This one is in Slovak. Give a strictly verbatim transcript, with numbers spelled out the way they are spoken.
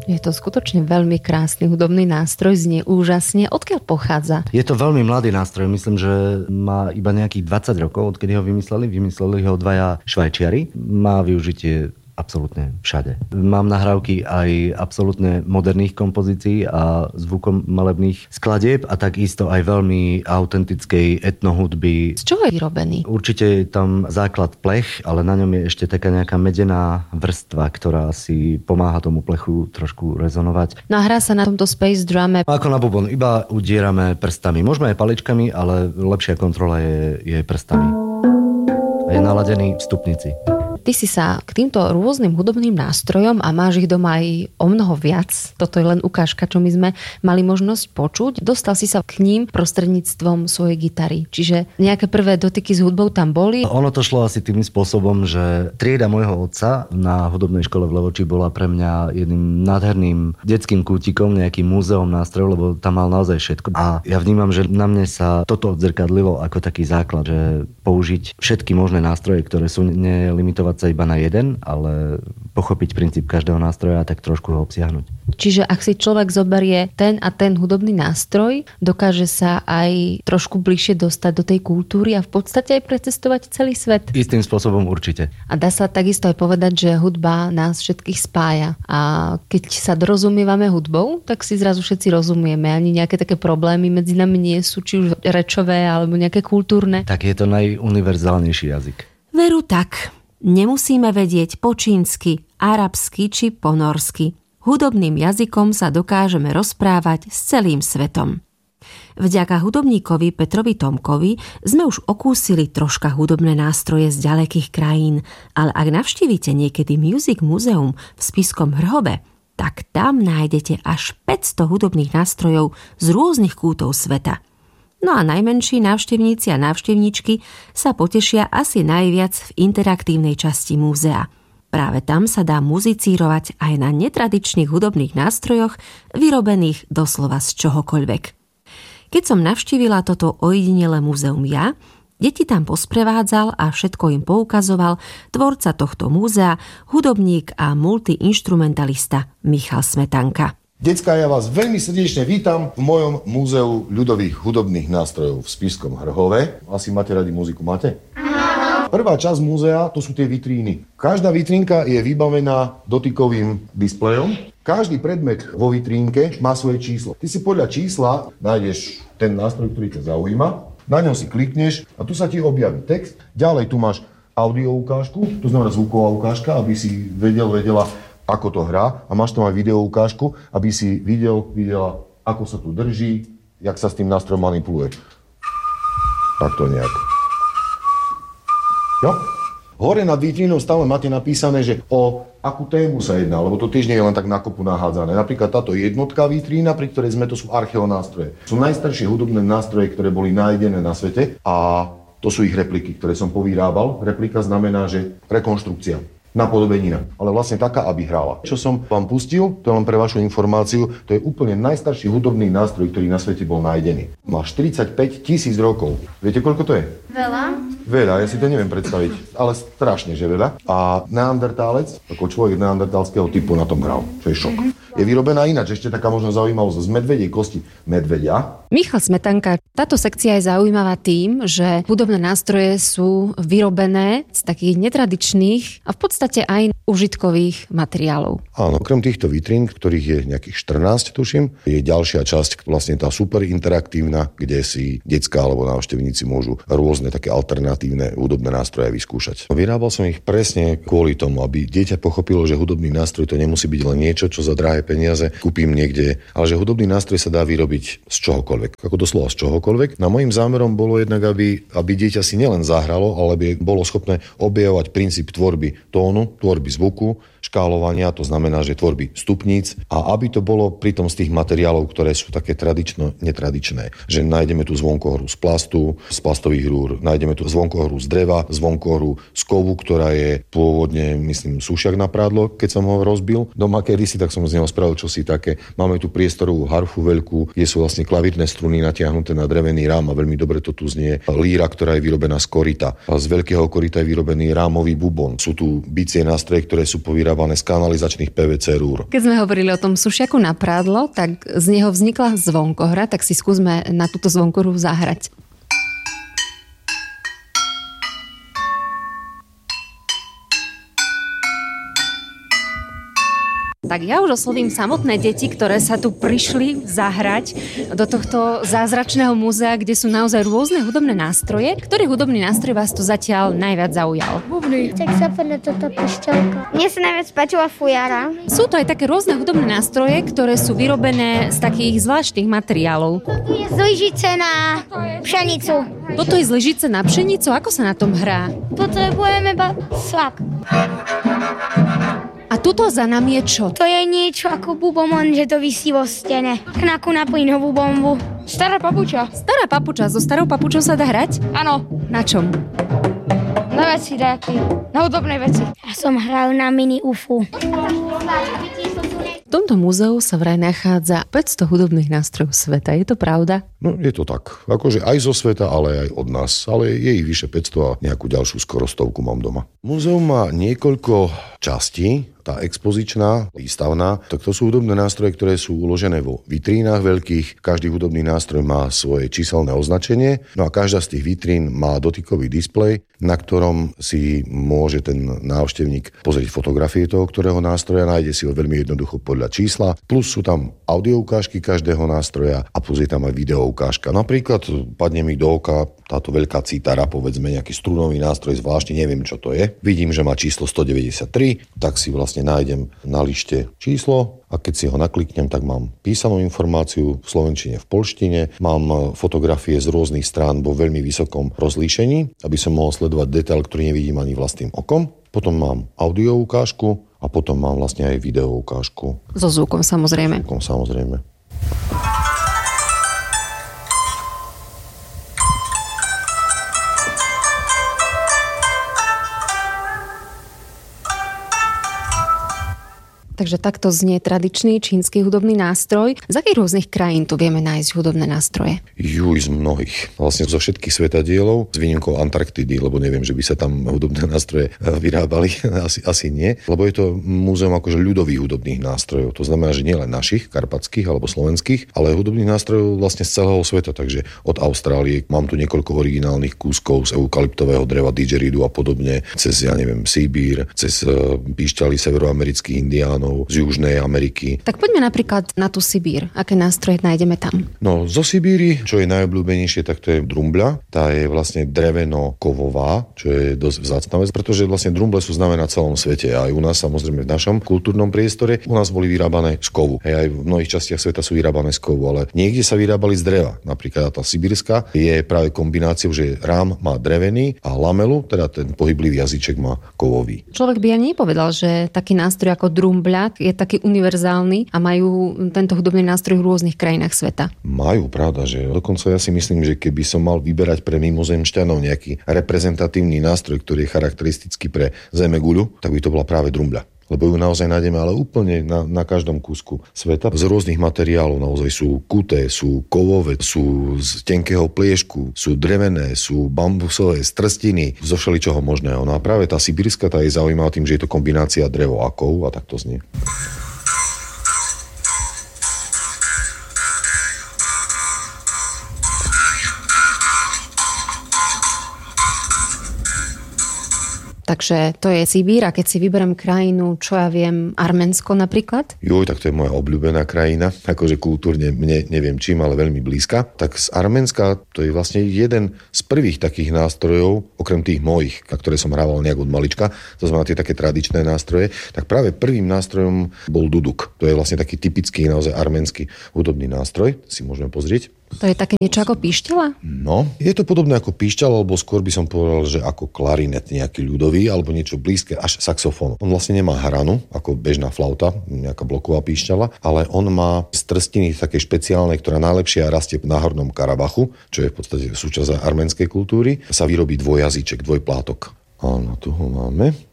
Je to skutočne veľmi krásny hudobný nástroj, znie úžasne. Odkiaľ pochádza? Je to veľmi mladý nástroj, myslím, že má iba nejakých dvadsať rokov, odkedy ho vymysleli. Vymysleli ho dvaja Švajčiari. Má využitie absolútne všade. Mám nahrávky aj absolútne moderných kompozícií a zvukom malebných skladieb a takisto aj veľmi autentickej etnohudby. Z čoho je vyrobený? Určite je tam základ plech, ale na ňom je ešte taká nejaká medená vrstva, ktorá si pomáha tomu plechu trošku rezonovať. No a hrá sa na tomto space drume? Ako na bubon, iba udierame prstami. Môžeme aj paličkami, ale lepšia kontrola je, je prstami. A je naladený v stupnici. Ty si sa k týmto rôznym hudobným nástrojom, a máš ich doma aj o mnoho viac, toto je len ukážka, čo my sme mali možnosť počuť, dostal si sa k ním prostredníctvom svojej gitary. Čiže nejaké prvé dotyky s hudbou tam boli? Ono to šlo asi tým spôsobom, že trieda môjho otca na hudobnej škole v Levoči bola pre mňa jedným nádherným detským kútikom, nejakým múzeom nástrojov, lebo tam mal naozaj všetko. A ja vnímam, že na mne sa toto odzrkadlilo ako taký základ, že použiť všetky možné nástroje, ktoré sú nelimitovať sa iba na jeden, ale pochopiť princíp každého nástroja a tak trošku ho obsiahnuť. Čiže ak si človek zoberie ten a ten hudobný nástroj, dokáže sa aj trošku bližšie dostať do tej kultúry a v podstate aj precestovať celý svet. Istým spôsobom určite. A dá sa takisto aj povedať, že hudba nás všetkých spája. A keď sa dorozumievame hudbou, tak si zrazu všetci rozumieme. Ani nejaké také problémy medzi nami nie sú, či už rečové alebo nejaké kultúrne. Tak je to najuniverzálnejší jazyk. Veru tak. Nemusíme vedieť po čínsky, arabsky či po norsky. Hudobným jazykom sa dokážeme rozprávať s celým svetom. Vďaka hudobníkovi Petrovi Tomkovi sme už okúsili troška hudobné nástroje z ďalekých krajín, ale ak navštívite niekedy Music Museum v Spišskom Hrhove, tak tam nájdete až päťsto hudobných nástrojov z rôznych kútov sveta. No a najmenší návštevníci a návštevníčky sa potešia asi najviac v interaktívnej časti múzea. Práve tam sa dá muzicírovať aj na netradičných hudobných nástrojoch, vyrobených doslova z čohokoľvek. Keď som navštívila toto ojedinelé múzeum ja, deti tam posprevádzal a všetko im poukazoval tvorca tohto múzea, hudobník a multiinštrumentalista Michal Smetanka. Decká, ja vás veľmi srdečne vítam v mojom múzeu ľudových hudobných nástrojov v Spišskom Hrhove. Asi máte radi muziku, máte? Prvá časť múzea, to sú tie vitríny. Každá vitrínka je vybavená dotykovým displejom. Každý predmet vo vitrínke má svoje číslo. Ty si podľa čísla nájdeš ten nástroj, ktorý ťa zaujíma, na ňom si klikneš a tu sa ti objaví text. Ďalej tu máš audio ukážku, to znamená zvuková ukážka, aby si vedel, vedela, ako to hrá, a máš tam aj video ukážku, aby si videl, videla, ako sa tu drží, jak sa s tým nástrojom manipuluje. Takto nejak. Jo? Hore nad vitrínou stále máte napísané, že o akú tému sa jedná, lebo to tiež nie je len tak na kopu nahádzané. Napríklad táto jednotka vitrína, pri ktorej sme, to sú archeonástroje. Sú najstaršie hudobné nástroje, ktoré boli nájdené na svete, a to sú ich repliky, ktoré som povyrábal. Replika znamená, že rekonštrukcia. Napodobenina, ale vlastne taká, aby hrála. Čo som vám pustil, to len pre vašu informáciu, to je úplne najstarší hudobný nástroj, ktorý na svete bol nájdený. Má štyridsaťpäť tisíc rokov. Viete, koľko to je? Veľa. Veľa, ja si to neviem predstaviť, ale strašne, že veľa. A neandertálec, ako človek neandertálskeho typu, na tom hral, čo je šok. Mm-hmm. Je vyrobená ináč, ešte taká možno zaujímavosť, z medvedej kosti medvedia. Michal Smetanka, táto sekcia je zaujímavá tým, že hudobné nástroje sú vyrobené z takých netradičných a v podstate aj užitkových materiálov. Áno, okrem týchto vitrín, ktorých je nejakých štrnásť, tuším, je ďalšia časť, vlastne tá super interaktívna, kde si decká alebo návštevníci môžu rôzne také alternatívne hudobné nástroje vyskúšať. Vyrábal som ich presne kvôli tomu, aby dieťa pochopilo, že hudobný nástroj to nemusí byť len niečo, čo za drahé peniaze kúpim niekde, ale že hudobný nástroj sa dá vyrobiť z čohokoľvek, ako doslova z čohokoľvek. No môjim zámerom bolo jednak, aby, aby dieťa si nielen zahralo, ale aby bolo schopné objavovať princíp tvorby tónu, tvorby zvuku, škálovania, to znamená, že tvorby stupníc, a aby to bolo pritom z tých materiálov, ktoré sú také tradično netradičné. Že nájdeme tu zvonkohru z plastu, z plastových rúr, nájdeme tu zvonkohru z dreva, zvonkohru z kovu, ktorá je pôvodne, myslím, sušiak na prádlo, keď som ho rozbil doma kedysi, tak som z neho spravil čosi také. Máme tu priestorovú harfu veľkú, kde sú vlastne klavírne struny natiahnuté na drevený rám a veľmi dobre to tu znie. Líra, ktorá je vyrobená z korita. A z veľkého korita je vyrobený rámový bubon. Sú tu bicie nástroje, ktoré sú povyrábané vyrábané z kanalizačných pé vé cé rúr. Keď sme hovorili o tom sušiaku na prádlo, tak z neho vznikla zvonkohra, tak si skúsme na túto zvonkohru zahrať. Tak ja už oslovím samotné deti, ktoré sa tu prišli zahrať do tohto zázračného múzea, kde sú naozaj rôzne hudobné nástroje. Ktorý hudobný nástroj vás tu zatiaľ najviac zaujal? Bubny. Saxofón, toto pišťalka. Mne sa najviac páčila fujara. Sú to aj také rôzne hudobné nástroje, ktoré sú vyrobené z takých zvláštnych materiálov. Toto je z lyžice na pšenicu. Toto je z lyžice na pšenicu? Ako sa na tom hrá? Potrebujeme iba slak. A tuto za nami je čo? To je niečo ako bubom, len že to visí vo stene. Knaku na plynovú bombu. Stará papuča. Stará papuča. So starou papučou sa dá hrať? Áno. Na čom? Na veci dáky. Na hudobnej veci. Ja som hral na mini ufu. V tomto múzeu sa vraj nachádza päťsto hudobných nástrojov sveta. Je to pravda? No, je to tak. Akože aj zo sveta, ale aj od nás. Ale je ich vyše päťsto a nejakú ďalšiu skoro stovku mám doma. Múzeum má niekoľko častí. Tá expozičná, výstavná, tak to sú hudobné nástroje, ktoré sú uložené vo vitrínach veľkých. Každý hudobný nástroj má svoje číselné označenie, no a každá z tých vitrín má dotykový displej, na ktorom si môže ten návštevník pozrieť fotografie toho, ktorého nástroja, nájde si ho veľmi jednoducho podľa čísla, plus sú tam audio ukážky každého nástroja a plus je tam aj video ukážka. Napríklad padne mi do oka táto veľká cítara, povedzme nejaký strunový nástroj, zvláštne neviem, čo to je. Vidím, že má číslo stodeväťdesiattri, tak si vlastne nájdem na lište číslo a keď si ho nakliknem, tak mám písanú informáciu v slovenčine, v poľštine, mám fotografie z rôznych strán vo veľmi vysokom rozlíšení, aby som mohol sledovať detail, ktorý nevidím ani vlastným okom. Potom mám audio ukážku a potom mám vlastne aj video ukážku. So zvukom samozrejme. So zvukom samozrejme. Takže takto znie tradičný čínsky hudobný nástroj. Z akých rôznych krajín tu vieme nájsť hudobné nástroje? Juj, z mnohých. Vlastne zo všetkých svetadielov, s výnimkou Antarktidy, lebo neviem, že by sa tam hudobné nástroje vyrábali. Asi, asi nie. Lebo je to múzeum akože ľudových hudobných nástrojov. To znamená, že nielen našich, karpatských alebo slovenských, ale hudobných nástrojov vlastne z celého sveta. Takže od Austrálie mám tu niekoľko originálnych kúskov z eukalyptového dreva, didgeridu a podobne, cez, ja neviem, Sibír, cez píšťaly severoamerických indiánov, z Južnej Ameriky. Tak poďme napríklad na tú Sibír. Aké nástroje nájdeme tam? No, zo Sibíry, čo je najobľúbenejšie, tak to je drumbľa. Tá je vlastne dreveno-kovová, čo je dosť vzácna vec, pretože vlastne drumble sú známe na celom svete. Aj u nás, samozrejme, v našom kultúrnom priestore, u nás boli vyrábané z kovu. Hej, aj v mnohých častiach sveta sú vyrábané z kovu, ale niekde sa vyrábali z dreva. Napríklad tá sibírska je práve kombináciou, že rám má drevený a lamelu, teda ten pohyblivý jazyček má kovový. Človek by ani nepovedal, že taký nástroj ako drumbľa je taký univerzálny a majú tento hudobný nástroj v rôznych krajinách sveta. Majú, pravda, že dokonca ja si myslím, že keby som mal vyberať pre mimozemšťanov nejaký reprezentatívny nástroj, ktorý je charakteristický pre zemeguľu, tak by to bola práve drumbľa. Lebo ju naozaj nájdeme, ale úplne na, na každom kúsku sveta. Z rôznych materiálov naozaj sú kuté, sú kovové, sú z tenkého pliešku, sú drevené, sú bambusové, z trstiny, zo všeličoho možného. No a práve tá sibírska, tá je zaujímavá tým, že je to kombinácia drevo a kov a tak to znie. Takže to je Sibír a keď si vyberiem krajinu, čo ja viem, Arménsko napríklad? Joj, tak to je moja obľúbená krajina, akože kultúrne mne neviem čím, ale veľmi blízka. Tak z Arménska to je vlastne jeden z prvých takých nástrojov, okrem tých mojich, na ktoré som hrával nejak od malička, to znamená tie také tradičné nástroje, tak práve prvým nástrojom bol duduk. To je vlastne taký typický, naozaj arménsky hudobný nástroj, si môžeme pozrieť. To je také niečo ako píšťala? No, je to podobné ako píšťala, alebo skôr by som povedal, že ako klarinet nejaký ľudový, alebo niečo blízke až saxofónu. On vlastne nemá hranu, ako bežná flauta, nejaká bloková píšťala, ale on má z trstiny také špeciálne, ktorá najlepšie rastie na Hornom Karabachu, čo je v podstate súčasť arménskej kultúry. Sa vyrobí dvojjazyček, dvojplátok. Áno, tu ho máme.